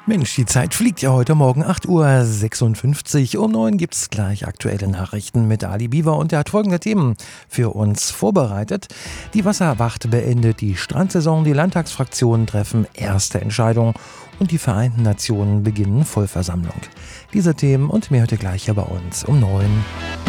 Mensch, die Zeit fliegt ja heute Morgen 8:56 Uhr. Um 9 gibt's gleich aktuelle Nachrichten mit Ali Biewer und der hat folgende Themen für uns vorbereitet. Die Wasserwacht beendet die Strandsaison, die Landtagsfraktionen treffen erste Entscheidung und die Vereinten Nationen beginnen Vollversammlung. Diese Themen und mehr heute gleich hier bei uns um 9.